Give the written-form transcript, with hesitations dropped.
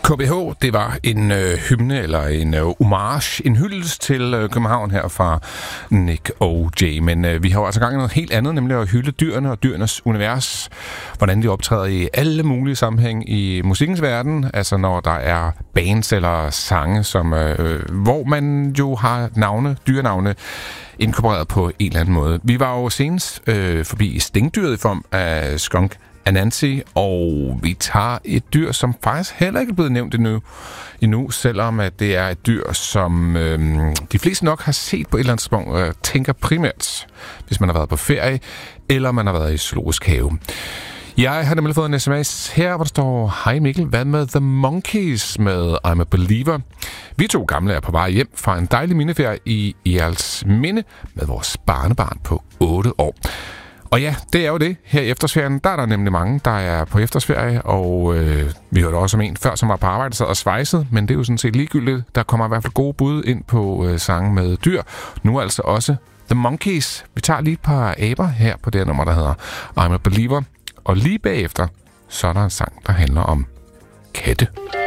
KBH, det var en hymne eller en homage, en hyldest til København her fra Nick O.J. Men vi har jo altså gang i noget helt andet, nemlig at hylde dyrene og dyrenes univers. Hvordan de optræder i alle mulige sammenhæng i musikkens verden. Altså når der er bands eller sange, som, hvor man jo har dyrenavne, inkorporeret på en eller anden måde. Vi var jo senest forbi stingdyret i form af skunk Anansi, og vi tager et dyr, som faktisk heller ikke er blevet nævnt endnu, selvom at det er et dyr, som de fleste nok har set på et eller andet tidspunkt, tænker primært, hvis man har været på ferie, eller man har været i zoologisk have. Jeg har nemlig fået en sms her, hvor der står: Hej Mikkel, hvad med The Monkees med I'm a Believer? Vi to gamle er på vej hjem fra en dejlig mindeferie i Jerlsminde med vores barnebarn på 8 år. Og ja, det er jo det. Her i efterårsferien, der er der nemlig mange, der er på efterårsferie, og vi hørte også om en før, som var på arbejde, sad og svejsede, men det er jo sådan set ligegyldigt. Der kommer i hvert fald gode bud ind på sange med dyr. Nu altså også The Monkees. Vi tager lige et par aber her på det her nummer, der hedder I'm a Believer. Og lige bagefter, så er der en sang, der handler om katte.